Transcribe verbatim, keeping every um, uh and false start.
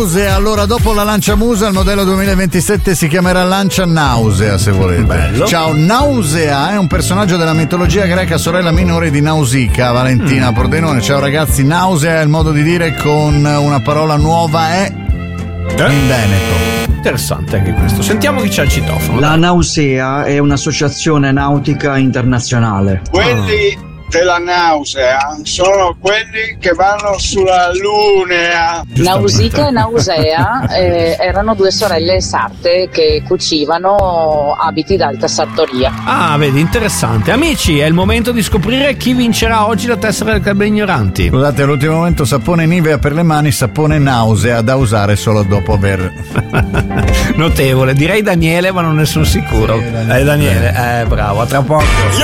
Allora, dopo la Lancia Musa, il modello duemilaventisette si chiamerà Lancia Nausea, se volete. Bello. Ciao, Nausea è un personaggio della mitologia greca, sorella minore di Nausicaa, Valentina mm. Pordenone. Ciao ragazzi, Nausea è il modo di dire con una parola nuova, è eh? in Veneto. Interessante anche questo. Sentiamo chi c'è al citofono. La Nausea è un'associazione nautica internazionale. Quelli della nausea sono quelli che vanno sulla lunea. Nausicaa e Nausea eh, erano due sorelle sarte che cucivano abiti d'alta sartoria. Ah, vedi, interessante. Amici, è il momento di scoprire chi vincerà oggi la tessera del Club degli Ignoranti. Scusate, all'ultimo momento sapone Nivea per le mani, sapone Nausea da usare solo dopo aver notevole, direi Daniele, ma non ne sono sicuro. Sì, Daniele. Eh Daniele, eh bravo, a tra poco.